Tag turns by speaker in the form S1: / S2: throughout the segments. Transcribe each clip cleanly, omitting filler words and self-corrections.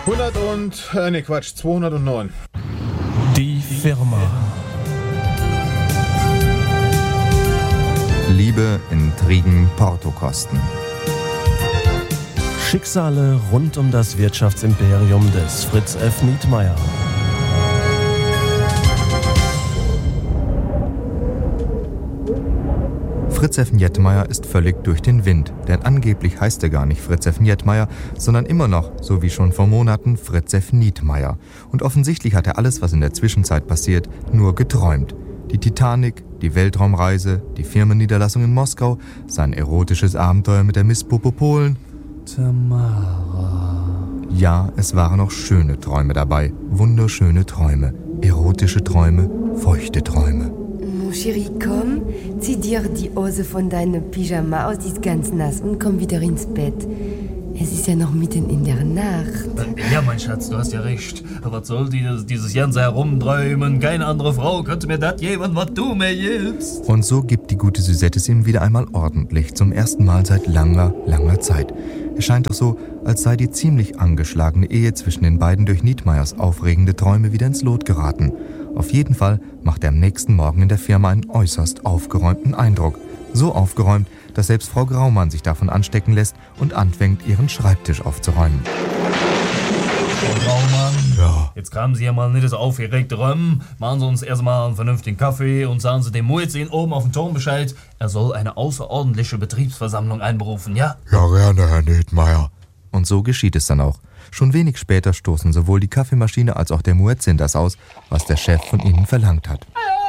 S1: 209.
S2: Die Firma.
S3: Liebe, Intrigen, Portokosten.
S2: Schicksale rund um das Wirtschaftsimperium des Fritz F. Nietmeyer.
S3: Fritz F. Nietmeyer ist völlig durch den Wind, denn angeblich heißt er gar nicht Fritz F. Nietmeyer, sondern immer noch, so wie schon vor Monaten, Fritz F. Nietmeyer. Und offensichtlich hat er alles, was in der Zwischenzeit passiert, nur geträumt. Die Titanic, die Weltraumreise, die Firmenniederlassung in Moskau, sein erotisches Abenteuer mit der Miss Popo Polen.
S2: Tamara.
S3: Ja, es waren auch schöne Träume dabei, wunderschöne Träume, erotische Träume, feuchte Träume.
S4: Mon Chéri, komm, zieh dir die Hose von deinem Pyjama aus, die ist ganz nass, und komm wieder ins Bett. Es ist ja noch mitten in der Nacht.
S5: Ja, mein Schatz, du hast ja recht. Was soll dieses ganze Herumträumen? Keine andere Frau könnte mir das geben, was du mir gibst.
S3: Und so gibt die gute Suzette es ihm wieder einmal ordentlich, zum ersten Mal seit langer, langer Zeit. Es scheint doch so, als sei die ziemlich angeschlagene Ehe zwischen den beiden durch Nietmeyers aufregende Träume wieder ins Lot geraten. Auf jeden Fall macht er am nächsten Morgen in der Firma einen äußerst aufgeräumten Eindruck. So aufgeräumt, dass selbst Frau Graumann sich davon anstecken lässt und anfängt, ihren Schreibtisch aufzuräumen.
S5: Frau Graumann,
S3: Ja.
S5: jetzt kamen Sie ja mal nicht so aufgeregt rum. Machen Sie uns erstmal einen vernünftigen Kaffee und sagen Sie dem Muezzin oben auf dem Turm Bescheid, er soll eine außerordentliche Betriebsversammlung einberufen, ja?
S3: Ja, gerne, Herr Nietmeyer. Und so geschieht es dann auch. Schon wenig später stoßen sowohl die Kaffeemaschine als auch der Muezzin das aus, was der Chef von ihnen verlangt hat.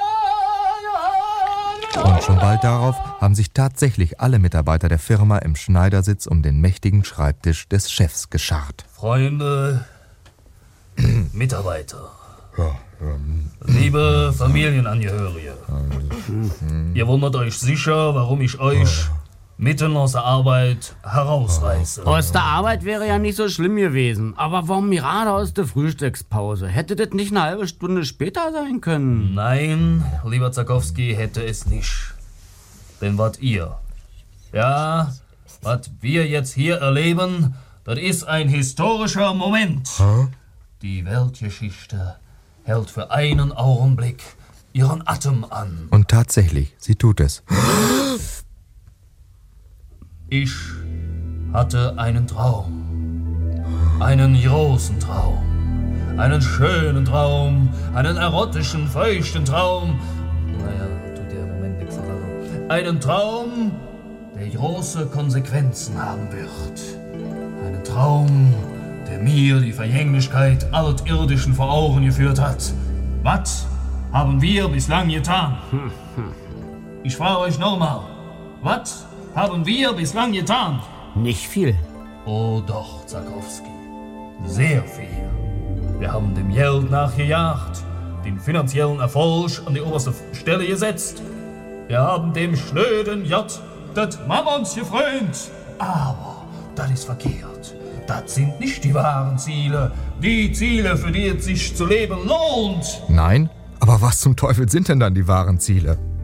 S3: Und schon bald darauf haben sich tatsächlich alle Mitarbeiter der Firma im Schneidersitz um den mächtigen Schreibtisch des Chefs geschart.
S5: Freunde, Mitarbeiter, liebe Familienangehörige, ihr wundert euch sicher, warum ich euch mitten aus der Arbeit herausreiße.
S6: Aus der Arbeit wäre ja nicht so schlimm gewesen. Aber warum gerade aus der Frühstückspause? Hätte das nicht eine halbe Stunde später sein können?
S5: Nein, lieber Zakowski, hätte es nicht. Denn was wir jetzt hier erleben, das ist ein historischer Moment. Die Weltgeschichte hält für einen Augenblick ihren Atem an.
S3: Und tatsächlich, sie tut es.
S5: Ich hatte einen Traum. Einen großen Traum. Einen schönen Traum. Einen erotischen, feuchten Traum. Naja, tut ja im Moment nichts. Einen Traum, der große Konsequenzen haben wird. Einen Traum, der mir die Vergänglichkeit Altirdischen vor Augen geführt hat. Was haben wir bislang getan? Ich frage euch nochmal. Was haben wir bislang getan?
S6: Nicht viel.
S5: Oh doch, Zakowski. Sehr viel. Wir haben dem Geld nachgejagt, den finanziellen Erfolg an die oberste Stelle gesetzt. Wir haben dem schnöden J das Mammons gefrönt. Aber das ist verkehrt. Das sind nicht die wahren Ziele. Die Ziele, für die es sich zu leben lohnt.
S3: Nein? Aber was zum Teufel sind denn dann die wahren Ziele?